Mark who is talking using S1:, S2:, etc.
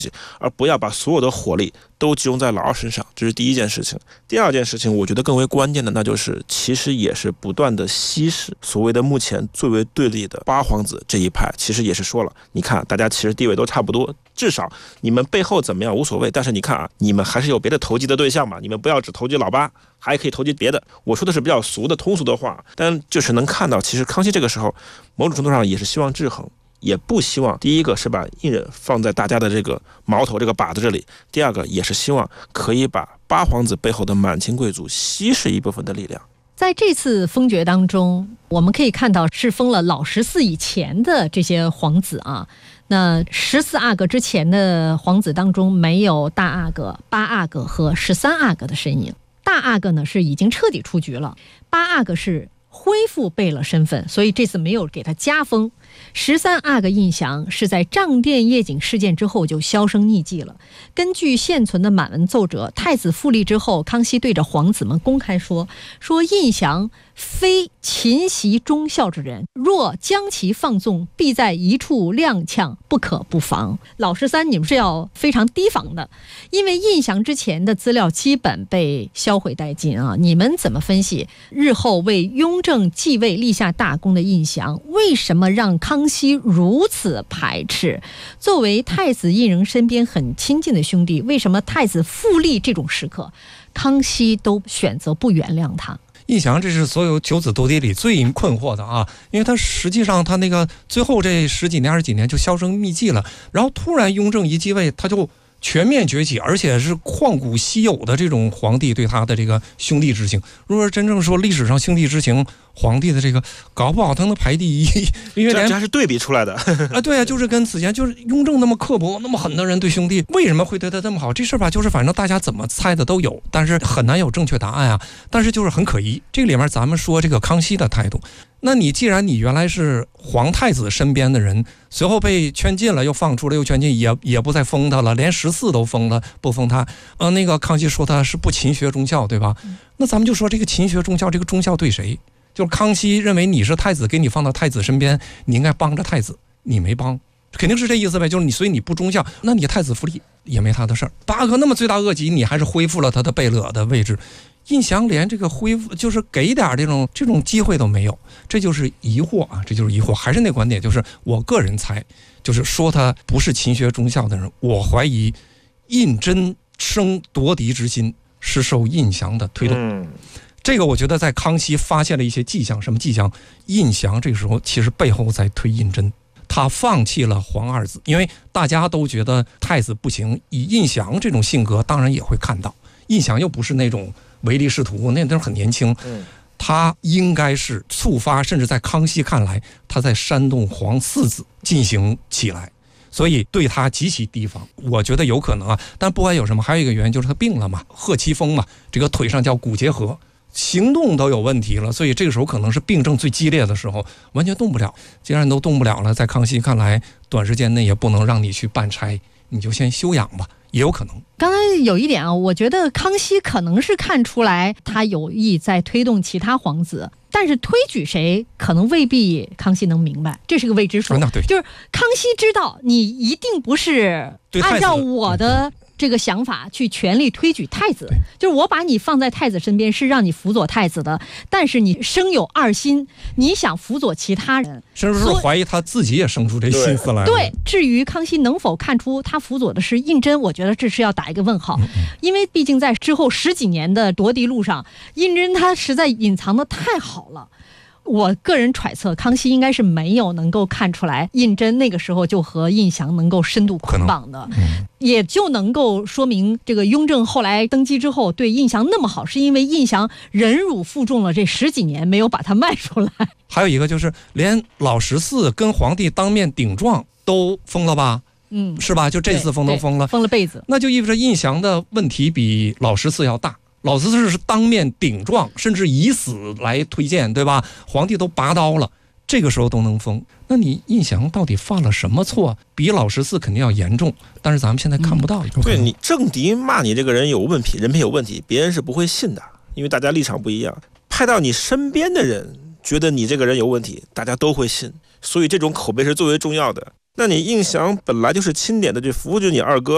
S1: 而不要把所有的火力都集中在老二身上，这是第一件事情。第二件事情，我觉得更为关键的，那就是其实也是不断的稀释所谓的目前最为对立的八皇子这一派，其实也是说了，你看大家其实地位都差不多，至少你们背后怎么样无所谓，但是你看啊，你们还是有别的投机的对象嘛，你们不要只投机老八，还可以投机别的。我说的是比较俗的通俗的话，但就是能看到，其实康熙这个时候某种程度上也是希望制衡，也不希望第一个是把印人放在大家的这个矛头这个靶子这里，第二个也是希望可以把八皇子背后的满清贵族稀释一部分的力量。
S2: 在这次封爵当中，我们可以看到是封了老14以前的这些皇子啊。那14阿哥之前的皇子当中，没有大阿哥、八阿哥和13阿哥的身影。大阿哥呢是已经彻底出局了，八阿哥是恢复贝勒身份，所以这次没有给他加封。13阿哥胤祥是在帐殿夜景事件之后就销声匿迹了。根据现存的满文奏折，太子复立之后，康熙对着皇子们公开说胤祥非勤习忠孝之人，若将其放纵，必在一处踉跄，不可不防。老13你们是要非常提防的，因为胤祥之前的资料基本被销毁殆尽啊。你们怎么分析日后为雍正继位立下大功的胤祥，为什么让康熙如此排斥？作为太子胤禛身边很亲近的兄弟，为什么太子复立这种时刻，康熙都选择不原谅他？
S3: 胤祥这是所有九子夺嫡里最困惑的啊，因为他实际上他那个最后这10几年20几年就销声匿迹了，然后突然雍正一继位，他就全面崛起，而且是旷古稀有的这种皇帝对他的这个兄弟之情。如果真正说历史上兄弟之情，皇帝的这个搞不好他能排第一，因为
S1: 这还是对比出来的
S3: 啊，对啊，就是跟此前就是雍正那么刻薄那么狠的人对兄弟，为什么会对他这么好？这事吧，就是反正大家怎么猜的都有，但是很难有正确答案啊。但是就是很可疑，这里面咱们说这个康熙的态度。那你既然你原来是皇太子身边的人，随后被圈禁了，又放出来又圈禁，也不再封他了，连14都封了，不封他。那个康熙说他是不勤学忠孝，对吧？那咱们就说这个勤学忠孝，这个忠孝对谁？就是康熙认为你是太子，给你放到太子身边，你应该帮着太子，你没帮，肯定是这意思呗。就是你，所以你不忠孝，那你太子复立也没他的事儿。八哥那么罪大恶极，你还是恢复了他的贝勒的位置。胤祥连这个恢复，就是给点这种机会都没有，这就是疑惑啊，这就是疑惑。还是那观点，就是我个人猜，就是说他不是勤学忠孝的人，我怀疑胤禛生夺嫡之心是受胤祥的推动。这个我觉得在康熙发现了一些迹象，什么迹象？胤祥这个时候其实背后在推胤禛，他放弃了皇二子，因为大家都觉得太子不行，以胤祥这种性格，当然也会看到，胤祥又不是那种唯利是图，那时候很年轻，他应该是触发，甚至在康熙看来，他在煽动皇四子进行起来，所以对他极其提防。我觉得有可能啊，但不管有什么，还有一个原因就是他病了嘛，贺七风嘛，这个腿上叫骨结核，行动都有问题了，所以这个时候可能是病症最激烈的时候，完全动不了。既然都动不了了，在康熙看来，短时间内也不能让你去办差，你就先休养吧，也有可能。
S2: 刚才有一点啊，我觉得康熙可能是看出来他有意在推动其他皇子，但是推举谁可能未必康熙能明白，这是个未知数。就是康熙知道你一定不是按照我的这个想法去全力推举太子，就是我把你放在太子身边是让你辅佐太子的，但是你生有二心，你想辅佐其他人，
S3: 甚至是怀疑他自己也生出这心思来。
S2: 对，至于康熙能否看出他辅佐的是胤禛，我觉得这是要打一个问号，因为毕竟在之后10几年的夺嫡路上，胤禛他实在隐藏的太好了。我个人揣测，康熙应该是没有能够看出来胤禛那个时候就和胤祥能够深度捆绑的，也就能够说明这个雍正后来登基之后对胤祥那么好，是因为胤祥忍辱负重了这10几年，没有把他卖出来。
S3: 还有一个就是连老14跟皇帝当面顶撞都封了吧？是吧？就这次封都封了，
S2: 封了被子，
S3: 那就意味着胤祥的问题比老14要大。老14是当面顶撞，甚至以死来推荐，对吧？皇帝都拔刀了，这个时候都能封，那你胤祥到底犯了什么错？比老14肯定要严重，但是咱们现在看不到。
S1: 对，你政敌骂你这个人有问题，人品有问题，别人是不会信的，因为大家立场不一样。派到你身边的人觉得你这个人有问题，大家都会信，所以这种口碑是最为重要的。那你胤祥本来就是钦点的，就扶着你二哥，